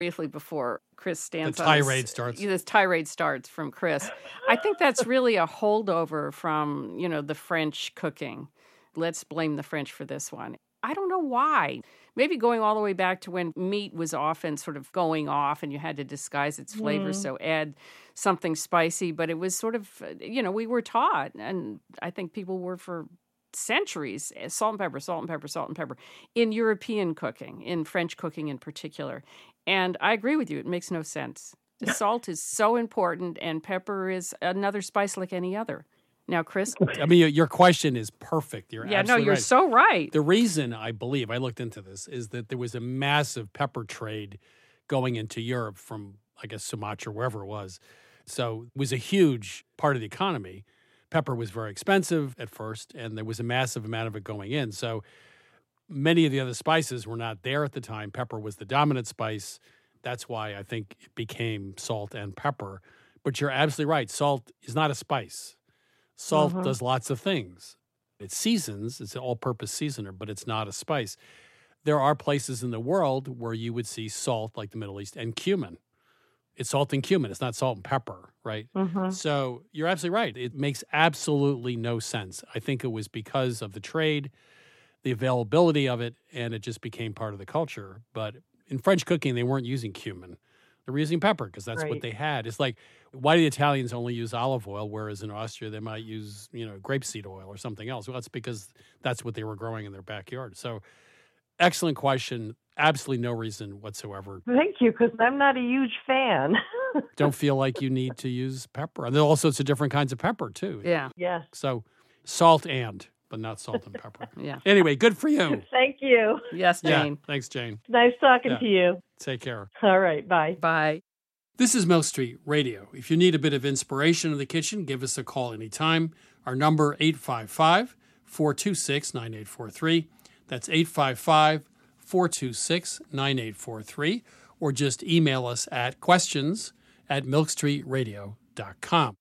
briefly before Chris stands the on tirade starts. This tirade starts from Chris. I think that's really a holdover from, the French cooking. Let's blame the French for this one. I don't know why. Maybe going all the way back to when meat was often sort of going off and you had to disguise its flavor, so add something spicy. But it was sort of, we were taught, and I think people were for centuries, salt and pepper, salt and pepper, salt and pepper, in European cooking, in French cooking in particular. And I agree with you. It makes no sense. The salt is so important, and pepper is another spice like any other. Now, Chris? I mean, your question is perfect. You're absolutely you're right. so right. The reason, I believe, I looked into this, is that there was a massive pepper trade going into Europe from, I guess, Sumatra, wherever it was. So it was a huge part of the economy. Pepper was very expensive at first, and there was a massive amount of it going in. So many of the other spices were not there at the time. Pepper was the dominant spice. That's why I think it became salt and pepper. But you're absolutely right. Salt is not a spice. Salt does lots of things. It seasons. It's an all-purpose seasoner, but it's not a spice. There are places in the world where you would see salt, like the Middle East, and cumin. It's salt and cumin. It's not salt and pepper, right? So you're absolutely right. It makes absolutely no sense. I think it was because of the trade, the availability of it, and it just became part of the culture. But in French cooking, they weren't using cumin. They were using pepper because that's what they had. It's like, why do the Italians only use olive oil, whereas in Austria they might use, grapeseed oil or something else? Well, that's because that's what they were growing in their backyard. So excellent question. Absolutely no reason whatsoever. Thank you, because I'm not a huge fan. Don't feel like you need to use pepper. And there are all sorts of different kinds of pepper, too. Yeah. Yes. So salt but not salt and pepper. Yeah. Anyway, good for you. Thank you. Yes, Jane. Yeah, thanks, Jane. Nice talking to you. Take care. All right. Bye. Bye. This is Milk Street Radio. If you need a bit of inspiration in the kitchen, give us a call anytime. Our number, 855-426-9843. That's 855-426-9843. Or just email us at questions@milkstreetradio.com.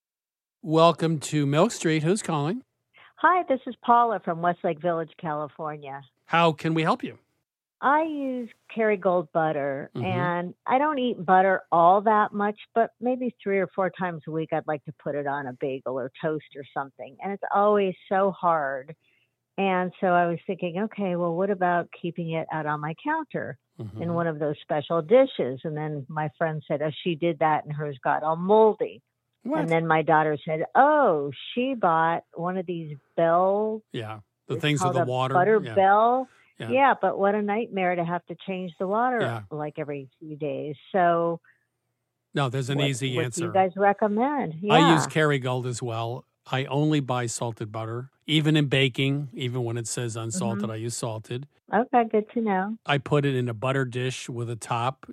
Welcome to Milk Street. Who's calling? Hi, this is Paula from Westlake Village, California. How can we help you? I use Kerrygold butter, and I don't eat butter all that much, but maybe 3 or 4 times a week I'd like to put it on a bagel or toast or something. And it's always so hard. And so I was thinking, okay, well, what about keeping it out on my counter in one of those special dishes? And then my friend said, oh, she did that and hers got all moldy. What? And then my daughter said, oh, she bought one of these Bell. Yeah, the things with the water. Butter Bell. Yeah. But what a nightmare to have to change the water like every few days. So no, there's an easy answer. What do you guys recommend? Yeah. I use Kerrygold as well. I only buy salted butter, even in baking, even when it says unsalted, I use salted. Okay, good to know. I put it in a butter dish with a top,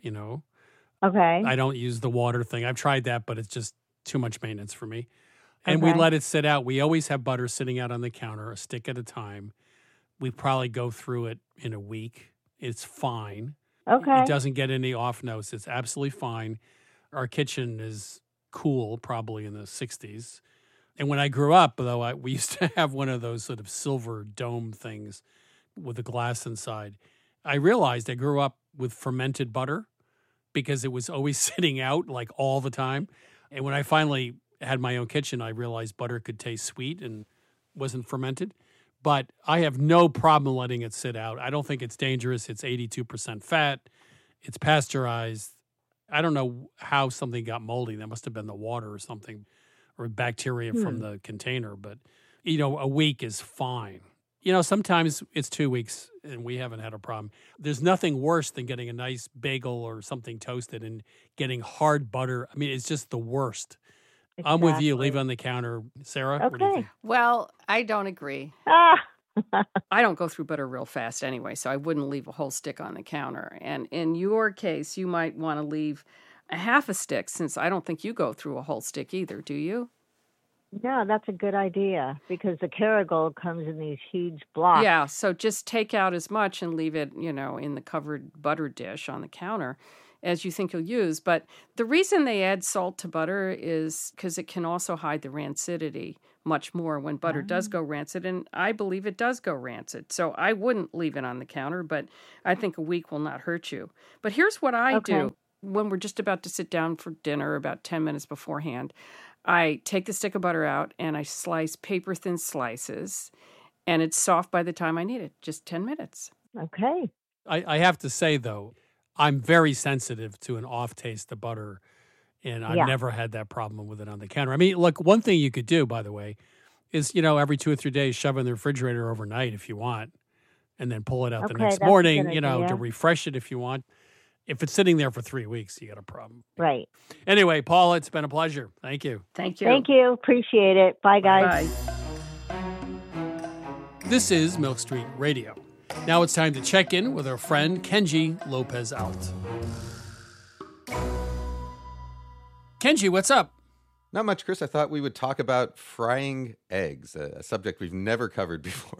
Okay. I don't use the water thing. I've tried that, but it's just too much maintenance for me. And we let it sit out. We always have butter sitting out on the counter, a stick at a time. We probably go through it in a week. It's fine. Okay. It doesn't get any off notes. It's absolutely fine. Our kitchen is cool, probably in the 60s. And when I grew up, though, we used to have one of those sort of silver dome things with a glass inside. I realized I grew up with fermented butter because it was always sitting out like all the time. And when I finally had my own kitchen, I realized butter could taste sweet and wasn't fermented. But I have no problem letting it sit out. I don't think it's dangerous. It's 82% fat. It's pasteurized. I don't know how something got moldy. That must have been the water or something, or bacteria from the container. But, a week is fine. Sometimes it's 2 weeks and we haven't had a problem. There's nothing worse than getting a nice bagel or something toasted and getting hard butter. I mean, it's just the worst. Exactly. I'm with you. Leave it on the counter. Sarah, what do you think? Well, I don't agree. I don't go through butter real fast anyway, so I wouldn't leave a whole stick on the counter. And in your case, you might want to leave a half a stick, since I don't think you go through a whole stick either, do you? No, that's a good idea, because the Kerrygold comes in these huge blocks. Yeah, so just take out as much and leave it, in the covered butter dish on the counter as you think you'll use. But the reason they add salt to butter is because it can also hide the rancidity much more when butter does go rancid, and I believe it does go rancid. So I wouldn't leave it on the counter, but I think a week will not hurt you. But here's what I do when we're just about to sit down for dinner, about 10 minutes beforehand. I take the stick of butter out and I slice paper-thin slices, and it's soft by the time I need it, just 10 minutes. Okay. I have to say, though, I'm very sensitive to an off taste of butter, and I've never had that problem with it on the counter. I mean, look, one thing you could do, by the way, is, every 2 or 3 days, shove it in the refrigerator overnight if you want, and then pull it out the next morning, to refresh it if you want. If it's sitting there for 3 weeks, you got a problem. Right. Anyway, Paula, it's been a pleasure. Thank you. Thank you. Thank you. Appreciate it. Bye, guys. Bye. This is Milk Street Radio. Now it's time to check in with our friend Kenji Lopez Alt. Kenji, what's up? Not much, Chris. I thought we would talk about frying eggs, a subject we've never covered before.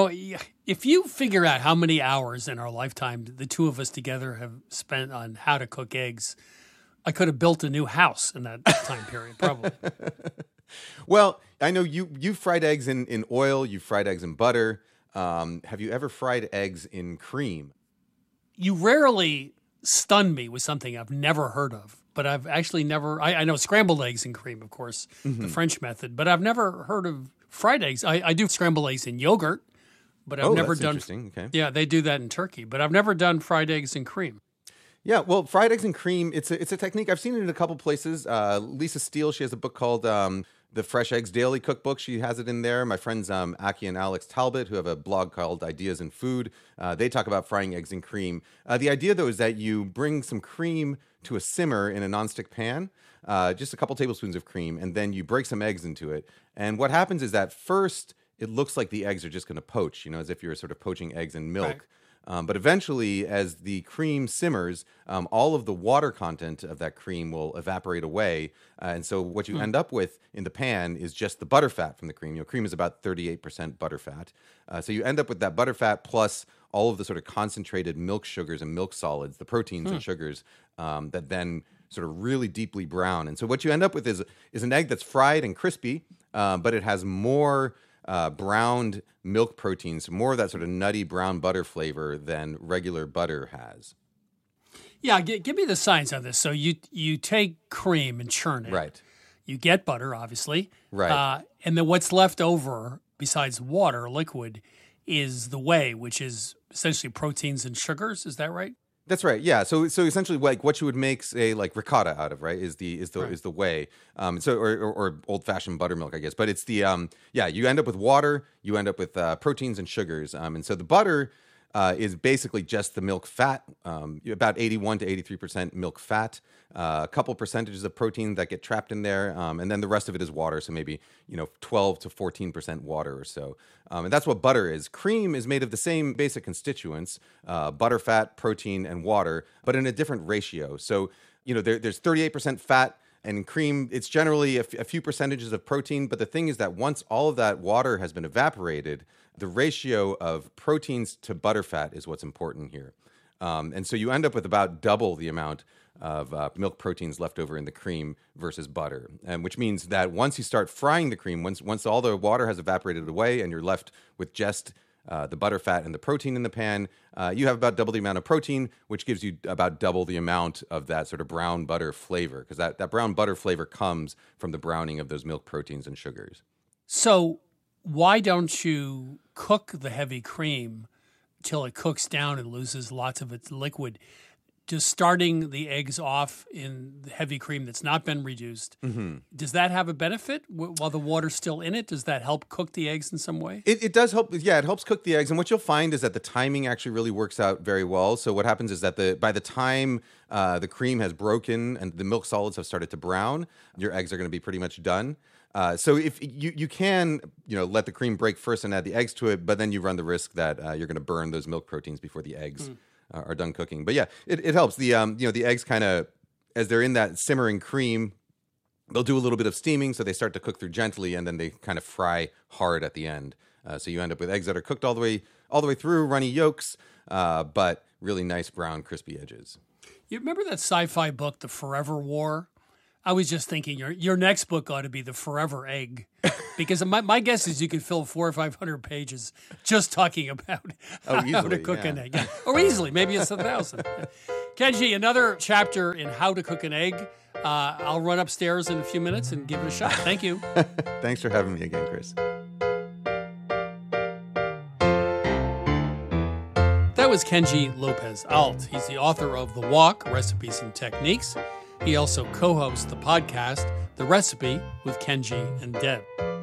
If you figure out how many hours in our lifetime the two of us together have spent on how to cook eggs, I could have built a new house in that time period, probably. Well, I know you've fried eggs in oil, you've fried eggs in butter. Have you ever fried eggs in cream? You rarely stun me with something I've never heard of. But I've actually never, I know scrambled eggs in cream, of course, the French method, but I've never heard of fried eggs. I do scrambled eggs in yogurt, but I've never done. Interesting. Okay. Yeah, they do that in Turkey, but I've never done fried eggs in cream. Yeah, well, fried eggs in cream, it's a technique. I've seen it in a couple places. Lisa Steele, she has a book called The Fresh Eggs Daily Cookbook. She has it in there. My friends Aki and Alex Talbot, who have a blog called Ideas in Food, they talk about frying eggs in cream. The idea, though, is that you bring some cream to a simmer in a nonstick pan, just a couple tablespoons of cream, and then you break some eggs into it. And what happens is that first, it looks like the eggs are just going to poach, as if you're sort of poaching eggs in milk. Right. But eventually, as the cream simmers, all of the water content of that cream will evaporate away. And so what you end up with in the pan is just the butter fat from the cream. Cream is about 38% butter fat. So you end up with that butter fat plus all of the sort of concentrated milk sugars and milk solids, the proteins and sugars that then sort of really deeply brown. And so what you end up with is an egg that's fried and crispy, but it has more browned milk proteins, more of that sort of nutty brown butter flavor than regular butter has. Yeah, give me the science on this. So you take cream and churn it. Right. You get butter, obviously. Right. And then what's left over, besides water, liquid, is the whey, which is essentially proteins and sugars. Is that right? That's right. Yeah. So essentially, like what you would make, say, like ricotta out of, right, is the whey. Or old fashioned buttermilk, I guess. But it's the you end up with water. You end up with proteins and sugars. And so the butter is basically just the milk fat, about 81 to 83% milk fat, a couple percentages of protein that get trapped in there, and then the rest of it is water, so maybe 12 to 14% water or so. And that's what butter is. Cream is made of the same basic constituents, butter, fat, protein, and water, but in a different ratio. So there's 38% fat. And in cream, it's generally a few percentages of protein. But the thing is that once all of that water has been evaporated, the ratio of proteins to butterfat is what's important here. And so you end up with about double the amount of milk proteins left over in the cream versus butter. And which means that once you start frying the cream, once all the water has evaporated away and you're left with just the butter fat and the protein in the pan, you have about double the amount of protein, which gives you about double the amount of that sort of brown butter flavor, because that brown butter flavor comes from the browning of those milk proteins and sugars. So why don't you cook the heavy cream till it cooks down and loses lots of its liquid? Just starting the eggs off in the heavy cream that's not been reduced, does that have a benefit while the water's still in it? Does that help cook the eggs in some way? It does help. Yeah, it helps cook the eggs. And what you'll find is that the timing actually really works out very well. So what happens is that by the time the cream has broken and the milk solids have started to brown, your eggs are going to be pretty much done. So if you can, let the cream break first and add the eggs to it, but then you run the risk that you're going to burn those milk proteins before the eggs are done cooking. But yeah, it helps. The the eggs kind of, as they're in that simmering cream, they'll do a little bit of steaming, so they start to cook through gently, and then they kind of fry hard at the end. So you end up with eggs that are cooked all the way through, runny yolks, but really nice brown crispy edges. You remember that sci-fi book, The Forever War? I was just thinking your next book ought to be The Forever Egg, because my guess is you could fill 400 or 500 pages just talking about how to cook an egg. Yeah. Or easily, maybe it's 1,000. Kenji, another chapter in how to cook an egg. I'll run upstairs in a few minutes and give it a shot. Thank you. Thanks for having me again, Chris. That was Kenji Lopez Alt. He's the author of The Wok, Recipes and Techniques. He also co-hosts the podcast, The Recipe, with Kenji and Deb.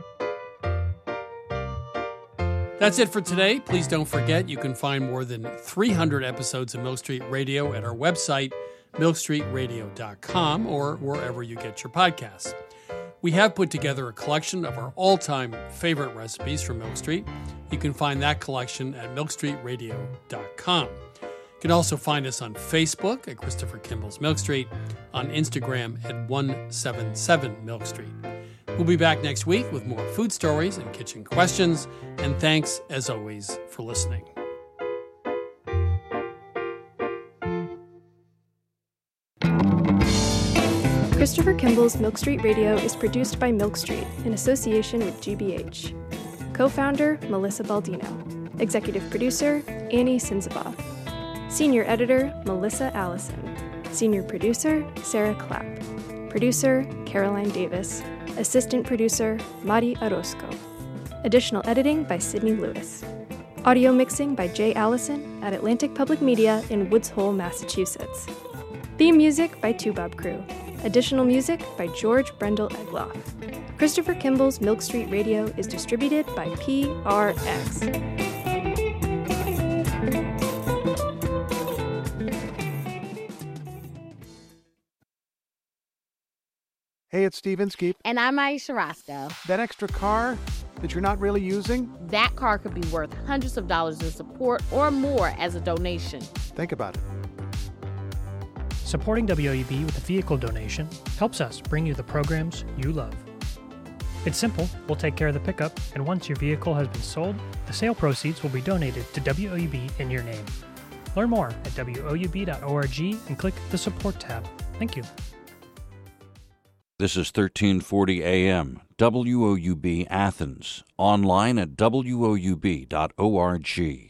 That's it for today. Please don't forget you can find more than 300 episodes of Milk Street Radio at our website, milkstreetradio.com, or wherever you get your podcasts. We have put together a collection of our all-time favorite recipes from Milk Street. You can find that collection at milkstreetradio.com. You can also find us on Facebook at Christopher Kimball's Milk Street, on Instagram at 177 Milk Street. We'll be back next week with more food stories and kitchen questions, and thanks, as always, for listening. Christopher Kimball's Milk Street Radio is produced by Milk Street in association with GBH. Co-founder, Melissa Baldino. Executive producer, Annie Sinzaba. Senior editor, Melissa Allison. Senior producer, Sarah Clapp. Producer, Caroline Davis. Assistant producer, Mari Orozco. Additional editing by Sydney Lewis. Audio mixing by Jay Allison at Atlantic Public Media in Woods Hole, Massachusetts. Theme music by Toubab Crew. Additional music by George Brendel Egloff. Christopher Kimball's Milk Street Radio is distributed by PRX. Hey, it's Steve Inskeep. And I'm Aisha Roscoe. That extra car that you're not really using? That car could be worth hundreds of dollars in support or more as a donation. Think about it. Supporting WOUB with a vehicle donation helps us bring you the programs you love. It's simple. We'll take care of the pickup, and once your vehicle has been sold, the sale proceeds will be donated to WOUB in your name. Learn more at woub.org and click the Support tab. Thank you. This is 1340 AM, WOUB Athens, online at woub.org.